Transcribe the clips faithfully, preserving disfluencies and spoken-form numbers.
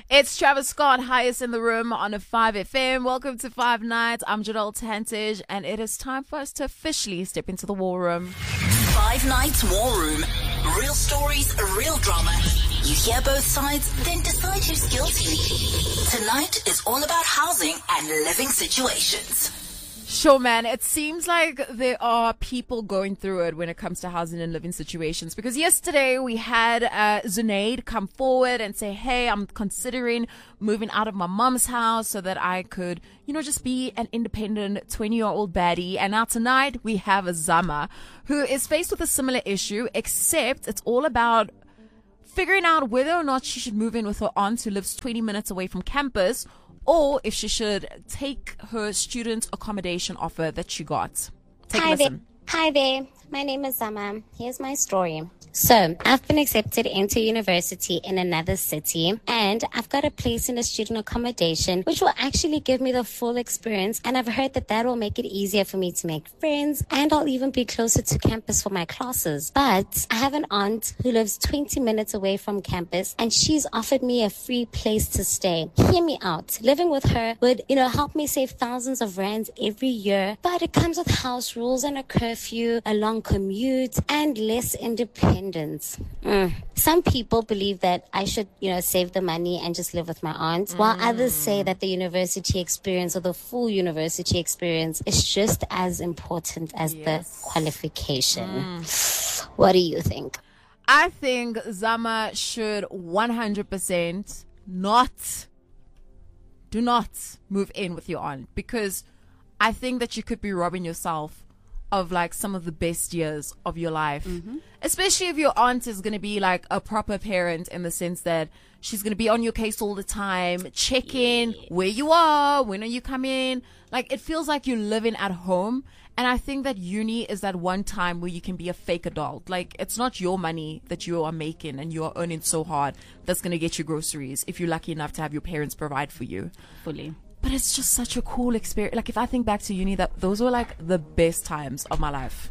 It's Travis Scott, highest in the room on a five F M. Welcome to Five Nights. I'm Janelle Tantage, and it is time for us to officially step into the war room. Five Nights War Room. Real stories, real drama. You hear both sides, then decide who's guilty. Tonight is all about housing and living situations. Sure, man. It seems like there are people going through it when it comes to housing and living situations. Because yesterday we had uh, Zunaid come forward and say, hey, I'm considering moving out of my mom's house so that I could, you know, just be an independent twenty-year-old baddie. And now tonight we have a Zama who is faced with a similar issue, except it's all about figuring out whether or not she should move in with her aunt who lives twenty minutes away from campus, or if she should take her student accommodation offer that she got. Take Hi a listen. There. Hi there. My name is Zama. Here's my story. So, I've been accepted into university in another city, and I've got a place in a student accommodation, which will actually give me the full experience. And I've heard that that will make it easier for me to make friends, and I'll even be closer to campus for my classes. But I have an aunt who lives twenty minutes away from campus, and she's offered me a free place to stay. Hear me out. Living with her would, you know, help me save thousands of rands every year, but it comes with house rules and a curfew, a long commute, and less independence. Mm. Some people believe that I should, you know, save the money and just live with my aunt, mm. while others say that the university experience or the full university experience is just as important as yes. the qualification. Mm. What do you think? I think Zama should one hundred percent not, do not move in with your aunt, because I think that you could be robbing yourself of like some of the best years of your life, mm-hmm. especially if your aunt is going to be like a proper parent in the sense that she's going to be on your case all the time, check in yeah. where you are, when are you coming. Like, it feels like you're living at home. And I think that uni is that one time where you can be a fake adult. Like, it's not your money that you are making and you are earning so hard that's going to get you groceries if you're lucky enough to have your parents provide for you. Fully. But it's just such a cool experience. Like, if I think back to uni, that those were like the best times of my life.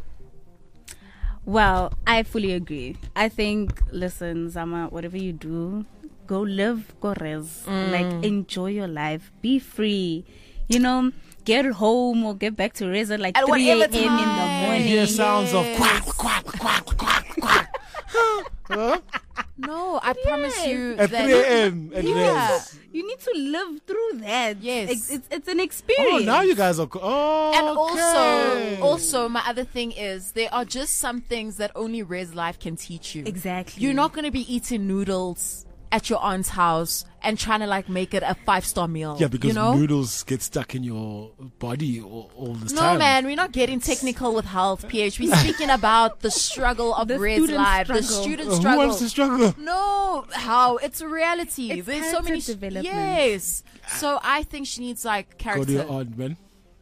Well, I fully agree. I think, listen, Zama, whatever you do, go live, go res. Mm. Like, enjoy your life. Be free. You know, get home or get back to res at like at three a.m. in the time. morning. Hear sounds yes. of quack, quack, quack, quack, quack. Huh? No, I yes. promise you At that three a.m. and yeah. yes. You need to live through that. Yes. It's, it's, it's an experience. Oh, now you guys are... Co- oh, And okay. also, also, my other thing is there are just some things that only res life can teach you. Exactly. You're not going to be eating noodles at your aunt's house and trying to like make it a five-star meal. Yeah, because you know? noodles get stuck in your body all, all this no, time. No, man, we're not getting technical with health, P H. We're speaking about the struggle of the res life, struggle. the student Uh, struggle. Who wants to struggle? No, how? It's a reality. It's There's so many. development. Yes. So I think she needs like character. Go to your aunt, man.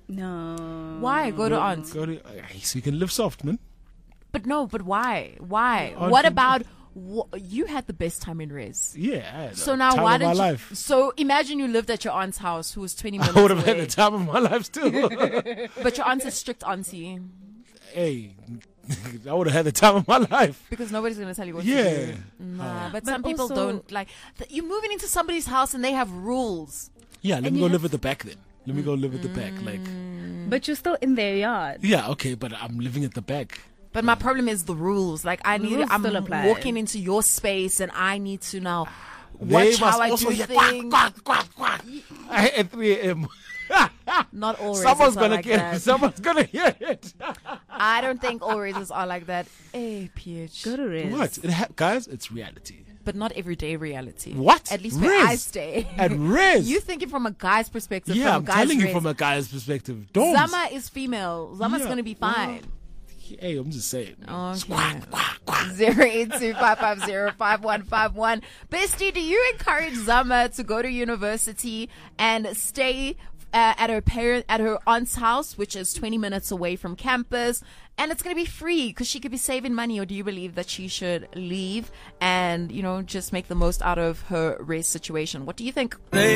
No. Why? Go to aunt. Go to, so you can live soft, man. But no, but why? Why? Aunt what can- about... Wh- you had the best time in res. Yeah. I had So the now time why of my did you? life. So imagine you lived at your aunt's house, who was twenty minutes I would have away, had the time of my life still. but your aunt's a strict auntie Hey, I would have had the time of my life. because nobody's gonna tell you what Yeah. to do. Nah, but, But some people also- don't like. Th- you're moving into somebody's house and they have rules. Yeah, let And me you go have- live at the back then. Let me go live at the back. Like, But you're still in their yard. yeah, okay, but I'm living at the back. But my problem is the rules. Like I The need, rules I'm still apply. walking into your space and I need to now They watch must how I also do hear things. quack, quack, quack, quack. At three a.m. Not all Someone's races are gonna like get that. it. Someone's gonna hear it. I don't think all races are like that. Hey, P H. Go to res. What? It ha- guys, it's reality. But not everyday reality. What? At least where I Res. stay. At res. You thinking from a guy's perspective. yeah, from I'm a guy's telling you res. from a guy's perspective. Don't. Zama is female. Zama's Yeah, going to be well, fine. Hey, I'm just saying. Okay. zero eight two five five zero five one five one. Bestie, do you encourage Zama to go to university and stay uh, at her parent at her aunt's house, which is twenty minutes away from campus, and it's going to be free because she could be saving money? Or do you believe that she should leave and, you know, just make the most out of her race situation? What do you think?